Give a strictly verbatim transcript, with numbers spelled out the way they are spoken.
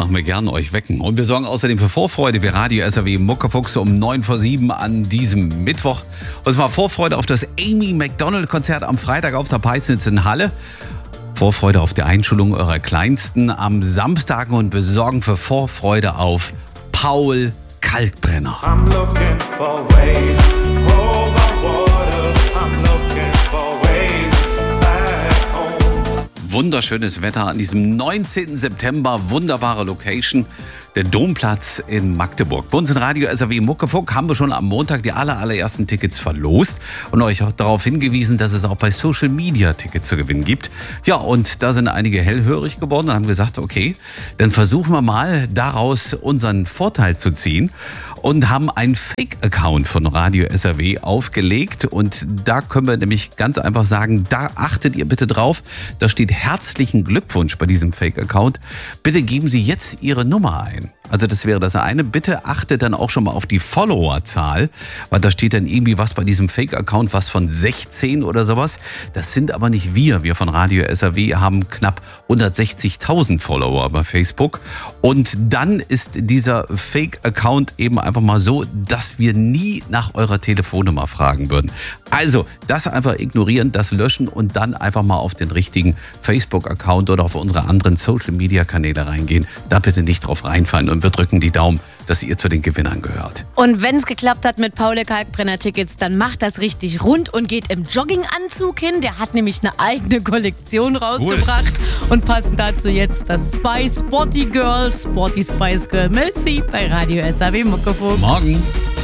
machen wir gern, euch wecken. Und wir sorgen außerdem für Vorfreude. Wir Radio S R W Muckefuchs um neun vor sieben an diesem Mittwoch. Und zwar Vorfreude auf das Amy Macdonald Konzert am Freitag auf der Peisnitz in Halle. Vorfreude auf die Einschulung eurer Kleinsten am Samstag und wir sorgen für Vorfreude auf Paul Kalkbrenner. I'm looking for ways over water. I'm looking for ways back home. Wunderschönes Wetter an diesem neunzehnten September. Wunderbare Location. Der Domplatz in Magdeburg. Bei uns in Radio S R W Muckefuck haben wir schon am Montag die aller, allerersten Tickets verlost und euch auch darauf hingewiesen, dass es auch bei Social Media Tickets zu gewinnen gibt. Ja, und da sind einige hellhörig geworden und haben gesagt, okay, dann versuchen wir mal daraus unseren Vorteil zu ziehen und haben einen Fake-Account von Radio S R W aufgelegt und da können wir nämlich ganz einfach sagen, da achtet ihr bitte drauf. Da steht herzlichen Glückwunsch bei diesem Fake-Account. Bitte geben Sie jetzt Ihre Nummer ein. Also das wäre das eine. Bitte achtet dann auch schon mal auf die Followerzahl, weil da steht dann irgendwie was bei diesem Fake-Account, was von sechzehn oder sowas. Das sind aber nicht wir. Wir von Radio S R W haben knapp hundertsechzigtausend Follower bei Facebook. Und dann ist dieser Fake-Account eben einfach mal so, dass wir nie nach eurer Telefonnummer fragen würden. Also das einfach ignorieren, das löschen und dann einfach mal auf den richtigen Facebook-Account oder auf unsere anderen Social-Media-Kanäle reingehen. Da bitte nicht drauf reinfallen und wir drücken die Daumen, dass ihr zu den Gewinnern gehört. Und wenn es geklappt hat mit Paul Kalkbrenner-Tickets, dann macht das richtig rund und geht im Jogginganzug hin. Der hat nämlich eine eigene Kollektion rausgebracht. Cool. Und passend dazu jetzt das Spy Sporty Girl, Sporty Spice Girl Melzi bei Radio S R W Muckefuck. Morgen.